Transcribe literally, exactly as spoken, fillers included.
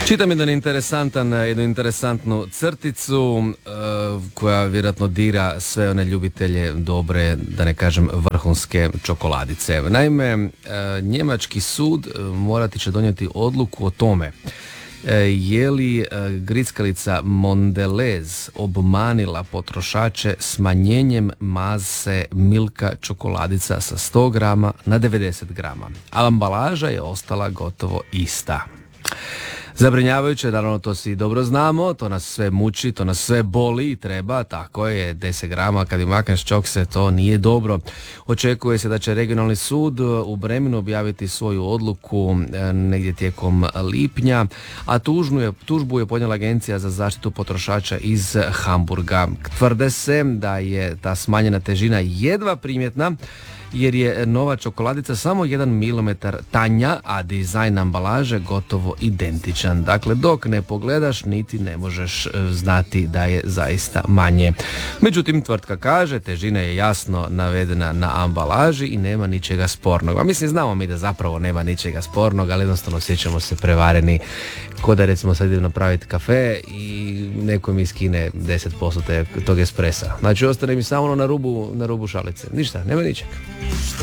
Čitam jedan interesantan, jednu interesantnu crticu uh, koja vjerojatno dira sve one ljubitelje dobre, da ne kažem vrhunske čokoladice. Naime, uh, njemački sud uh, morati će donijeti odluku o tome uh, je li uh, grickalica Mondelez obmanila potrošače smanjenjem mase Milka čokoladica sa sto grama na devedeset grama, a ambalaža je ostala gotovo ista. Zabrinjavajuće, naravno to svi dobro znamo, to nas sve muči, to nas sve boli i treba, tako je, deset grama kad im makneš čokse, to nije dobro. Očekuje se da će regionalni sud u Bremenu objaviti svoju odluku negdje tijekom lipnja, a tužnu je, tužbu je podnijela Agencija za zaštitu potrošača iz Hamburga. Tvrde se da je ta smanjena težina jedva primjetna, jer je nova čokoladica samo jedan milimetar tanja, a dizajn ambalaže gotovo identičan. Dakle, dok ne pogledaš, niti ne možeš znati da je zaista manje. Međutim, tvrtka kaže, težina je jasno navedena na ambalaži i nema ničega spornog. A mislim, znamo mi da zapravo nema ničega spornog, ali jednostavno osjećamo se prevareni, ko da recimo sad idem napraviti kafe i neko mi skine deset posto tog espresa. Znači, ostane mi samo ono na rubu, na rubu šalice. Ništa, nema ničega.